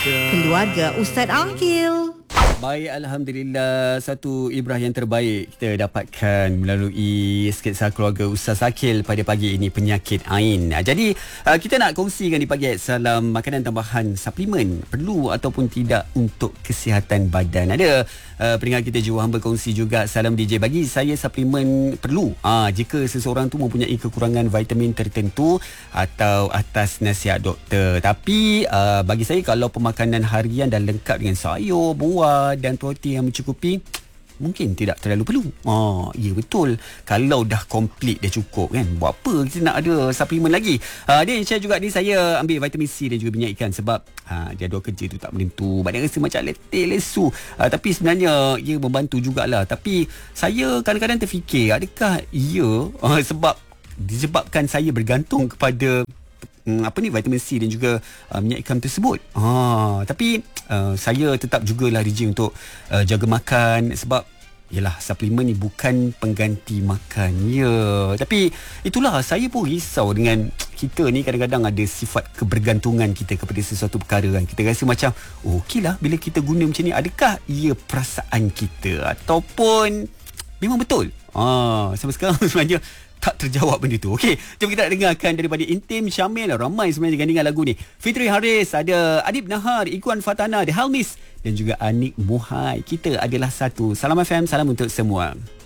Keluarga Ustaz Aqil. Baik, Alhamdulillah. Satu ibrah yang terbaik kita dapatkan melalui sketsa keluarga Ustaz Aqil pada pagi ini, penyakit Ain. Jadi kita nak kongsikan di pagi salam makanan tambahan suplemen perlu ataupun tidak untuk kesihatan badan. Ada pendengar kita jiwa hamba kongsi juga, salam DJ, bagi saya suplemen perlu jika seseorang tu mempunyai kekurangan vitamin tertentu atau atas nasihat doktor. Tapi bagi saya, kalau pemakanan harian dah lengkap dengan sayur, buah dan protein yang mencukupi, mungkin tidak terlalu perlu. Ya betul. Kalau dah komplit, dah cukup kan, buat apa kita nak ada suplemen lagi. Dia share juga ni, saya ambil vitamin C dan juga minyak ikan sebab jadual kerja tu tak menentu, badan rasa macam letih lesu. Tapi sebenarnya ia membantu jugalah. Tapi saya kadang-kadang terfikir, adakah ia sebab disebabkan saya bergantung kepada vitamin C dan juga minyak ikan tersebut. Tapi saya tetap jugalah rejim untuk jaga makan, sebab yalah, suplemen ni bukan pengganti makan. Ya, tapi itulah, saya pun risau dengan kita ni kadang-kadang ada sifat kebergantungan kita kepada sesuatu perkara kan. Kita rasa macam okeylah bila kita guna macam ni. Adakah ia perasaan kita ataupun memang betul? Sampai sekarang sebenarnya tak terjawab benda tu. Okey, jom kita nak dengarkan daripada Intim Syamil. Ramai sebenarnya gandingan lagu ni. Fitri Haris, ada Adib Nahar, Ikuan Fatana, The Helmis dan juga Anik Muhai. Kita adalah satu. Salam FM, salam untuk semua.